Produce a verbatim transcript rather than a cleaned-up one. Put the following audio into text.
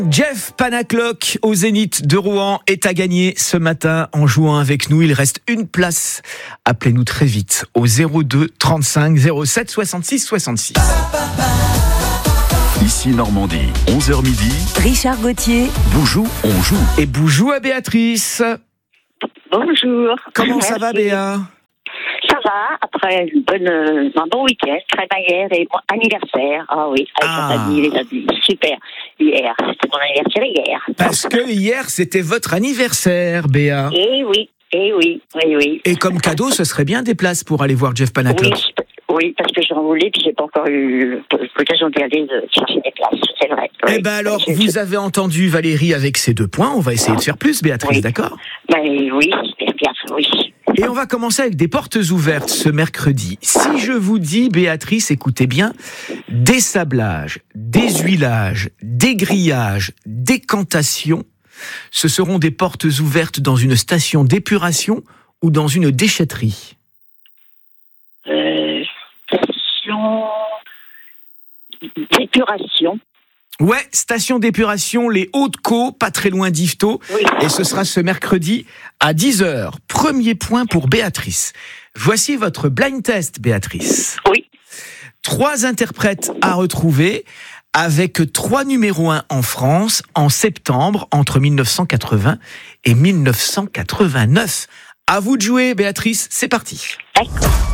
Jeff Panaclock au Zénith de Rouen est à gagner ce matin en jouant avec nous. Il reste une place. Appelez-nous très vite au zéro deux trente-cinq zéro sept soixante-six soixante-six. Ici Normandie, onze heures midi. Richard Gauthier. Boujou, on joue. Et Boujou à Béatrice. Bonjour. Comment Merci. ça va, Béa? Ça va, après une bonne, euh, un bon week-end, très bien hier et mon anniversaire. Ah oui, avec Ah. la famille, les amis. Super. Hier, c'était mon anniversaire hier. Parce que hier, c'était votre anniversaire, Béa. Eh oui, eh oui, oui, oui. Et comme cadeau, ce serait bien des places pour aller voir Jeff Panaclock. Oui, oui, parce que j'en voulais, puis j'ai pas encore eu l'occasion d'y aller de chercher des places, c'est vrai. Eh Oui. ben alors, Je- vous avez entendu Valérie avec ses deux points. On va essayer de faire plus, Béatrice, Oui. d'accord? Ben oui, j'espère bien, oui. Et on va commencer avec des portes ouvertes ce mercredi. Si je vous dis, Béatrice, écoutez bien, dessablage, déshuilage, dégrillage, décantation, ce seront des portes ouvertes dans une station d'épuration ou dans une déchetterie. Euh, station d'épuration. Ouais, station d'épuration, les Hauts-de-Caux, pas très loin d'Yvetot. Oui. Et ce sera ce mercredi à dix heures. Premier point pour Béatrice. Voici votre blind test, Béatrice. Oui. Trois interprètes à retrouver avec trois numéros un en France en septembre entre mille neuf cent quatre-vingts et mille neuf cent quatre-vingt-neuf. À vous de jouer, Béatrice, c'est parti. D'accord.